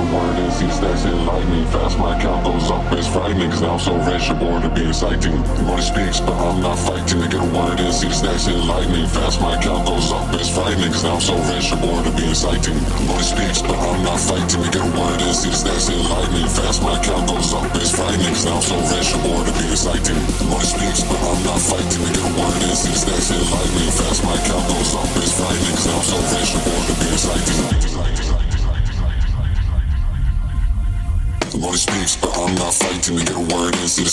word in, see the stacks hit lightning fast. My account goes up, it's frightening, cause now I'm so rich, you're bored of being citing. Money speaks, but I'm not fighting to get a word in, see the stacks hit lightning fast. My account goes up, it's frightening, cause now I'm so rich, you're bored of being citing. Money speaks, but I'm not fighting to get a word in, see the stacks hit lightning fast. My account goes up, it's frightening, cause now I'm so rich, you're bored of being citing. Money speaks, but I'm not fighting to get a word in, see the stacks hit lightning fast. My account goes up, it's frightening, cause now I'm so rich, you're bored of being citing. The money speaks, but I'm not fighting to get a word in. See the